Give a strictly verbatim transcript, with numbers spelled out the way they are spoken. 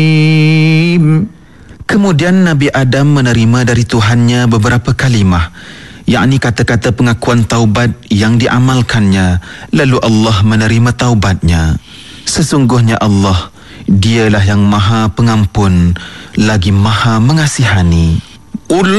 Kemudian Nabi Adam menerima dari Tuhannya beberapa kalimah, yakni kata-kata pengakuan taubat yang diamalkannya. Lalu Allah menerima taubatnya. Sesungguhnya Allah, Dialah yang Maha Pengampun lagi Maha Mengasihani.